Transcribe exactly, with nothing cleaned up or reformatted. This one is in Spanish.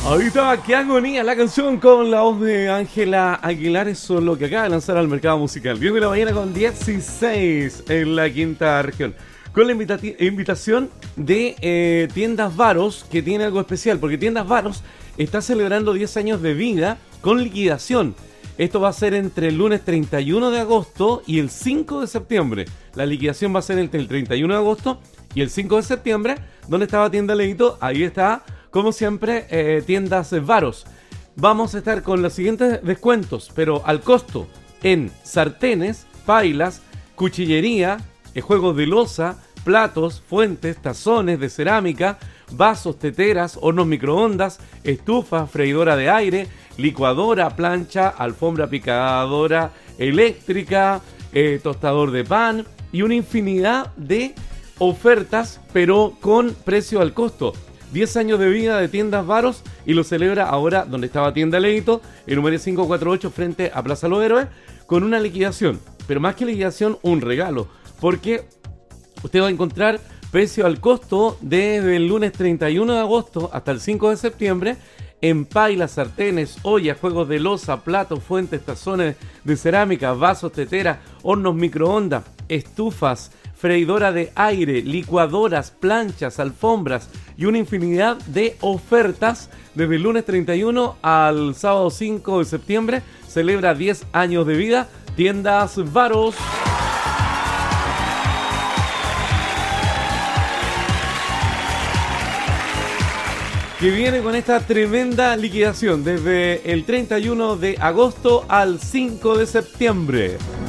Ahí está, qué agonía la canción con la voz de Ángela Aguilar. Eso es lo que acaba de lanzar al mercado musical. diez de la mañana con dieciséis en la quinta región. Con la invita- invitación de eh, Tiendas Varos, que tiene algo especial, porque Tiendas Varos está celebrando diez años de vida con liquidación. Esto va a ser entre el lunes treinta y uno de agosto y el cinco de septiembre. La liquidación va a ser entre el treinta y uno de agosto y el cinco de septiembre. ¿Dónde estaba Tienda Leito? Ahí está, como siempre, eh, Tiendas Varos. Vamos a estar con los siguientes descuentos, pero al costo en sartenes, pailas, cuchillería, eh, juegos de loza, platos, fuentes, tazones de cerámica, vasos, teteras, hornos microondas, estufa, freidora de aire, licuadora, plancha, alfombra picadora eléctrica, eh, tostador de pan y una infinidad de ofertas, pero con precio al costo. diez años de vida de Tiendas Varos y lo celebra ahora donde estaba Tienda Leito, el número quinientos cuarenta y ocho frente a Plaza Los Héroes, con una liquidación. Pero más que liquidación, un regalo, porque usted va a encontrar precio al costo desde el lunes treinta y uno de agosto hasta el cinco de septiembre en pailas, sartenes, ollas, juegos de loza, platos, fuentes, tazones de cerámica, vasos, teteras, hornos microondas, estufas, freidora de aire, licuadoras, planchas, alfombras y una infinidad de ofertas. Desde el lunes treinta y uno al sábado cinco de septiembre celebra diez años de vida Tiendas Varos. Que viene con esta tremenda liquidación desde el treinta y uno de agosto al cinco de septiembre.